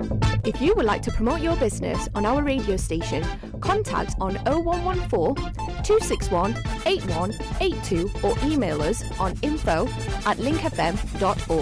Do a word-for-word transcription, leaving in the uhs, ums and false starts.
If you would like to promote your business on our radio station, contact on oh one one four, two six one, eight one eight two or email us on info at link f m dot org.